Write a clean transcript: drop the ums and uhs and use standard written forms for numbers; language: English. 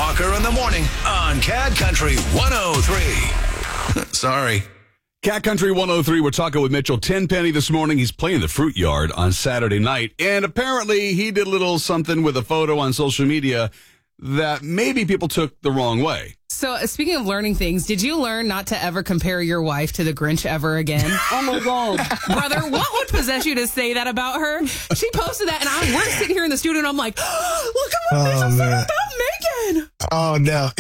Walker in the morning on Cat Country 103. Sorry. Cat Country 103, we're talking with Mitchell Tenpenny this morning. He's playing the Fruit Yard on Saturday night, and apparently he did a little something with a photo on social media that maybe people took the wrong way. So, speaking of learning things, did you learn not to ever compare your wife to the Grinch ever again? Oh, my God. Brother, what would possess you to say that about her? She posted that, and we're sitting here in the studio, and I'm like, look at what Mitchell said about Megan. Oh, no.